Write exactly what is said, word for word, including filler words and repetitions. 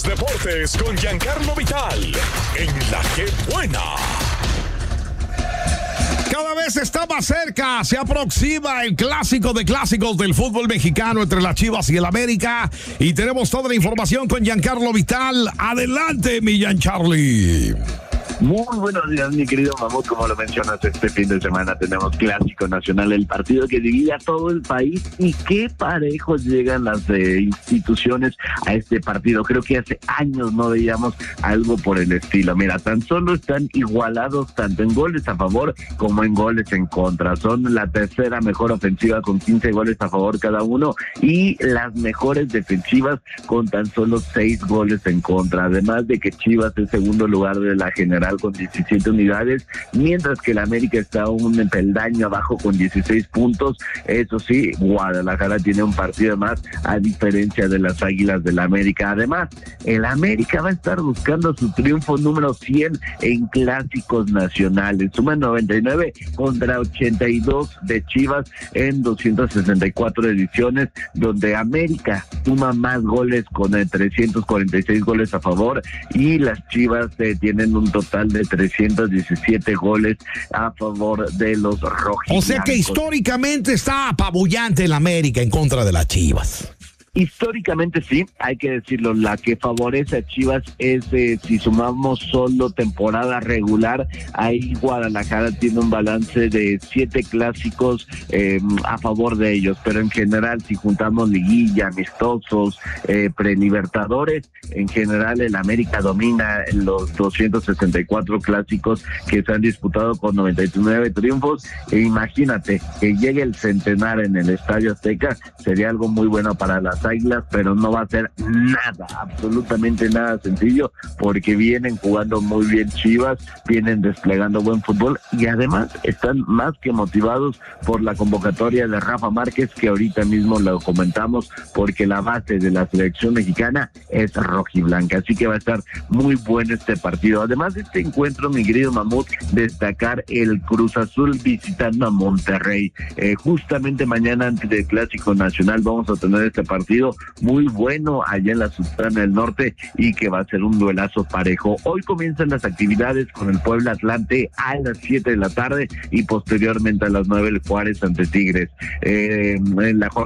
Deportes con Giancarlo Vital en La Que Buena. Cada vez está más cerca, se aproxima el clásico de clásicos del fútbol mexicano entre las Chivas y el América. Y tenemos toda la información con Giancarlo Vital. Adelante, mi Giancarli. Muy buenos días, mi querido Mamut. Como lo mencionas, este fin de semana tenemos Clásico Nacional, el partido que divide a todo el país. Y qué parejos llegan las eh, instituciones a este partido. Creo que hace años no veíamos algo por el estilo. Mira, tan solo están igualados tanto en goles a favor como en goles en contra. Son la tercera mejor ofensiva con quince goles a favor cada uno y las mejores defensivas con tan solo seis goles en contra. Además de que Chivas es segundo lugar de la general con diecisiete unidades, mientras que el América está un peldaño abajo con dieciséis puntos. Eso sí, Guadalajara tiene un partido más a diferencia de las Águilas del América. Además, el América va a estar buscando su triunfo número cien en clásicos nacionales. Suma noventa y nueve contra ochenta y dos de Chivas en doscientas sesenta y cuatro ediciones, donde América suma más goles con eh, trescientos cuarenta y seis goles a favor y las Chivas eh, tienen un total de trescientos diecisiete goles a favor de los rojiblancos. O sea que históricamente está apabullante el América en contra de las Chivas. Históricamente sí, hay que decirlo, la que favorece a Chivas es eh, si sumamos solo temporada regular, ahí Guadalajara tiene un balance de siete clásicos eh, a favor de ellos, pero en general si juntamos liguilla, amistosos, eh, prelibertadores, en general el América domina los doscientos sesenta y cuatro clásicos que se han disputado con noventa y nueve triunfos, e imagínate que llegue el centenar en el Estadio Azteca, sería algo muy bueno para las Águilas, pero no va a ser nada, absolutamente nada sencillo, porque vienen jugando muy bien Chivas, vienen desplegando buen fútbol y además están más que motivados por la convocatoria de Rafa Márquez, que ahorita mismo lo comentamos, porque la base de la selección mexicana es rojiblanca, así que va a estar muy bueno este partido. Además de este encuentro, mi querido Mamut, destacar el Cruz Azul visitando a Monterrey. Eh, justamente mañana antes del Clásico Nacional vamos a tener este partido muy bueno allá en la Sultana del Norte y que va a ser un duelazo parejo. Hoy comienzan las actividades con el Puebla Atlante a las siete de la tarde y posteriormente a las nueve el Juárez ante Tigres. Eh, en la jornada